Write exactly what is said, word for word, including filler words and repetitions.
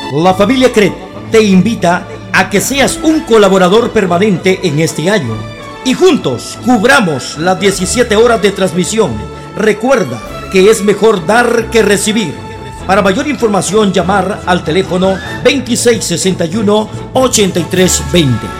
La familia Cret te invita a que seas un colaborador permanente en este año y juntos cubramos las diecisiete horas de transmisión. Recuerda que es mejor dar que recibir. Para mayor información, llamar al teléfono veintiséis sesenta y uno, ochenta y tres veinte.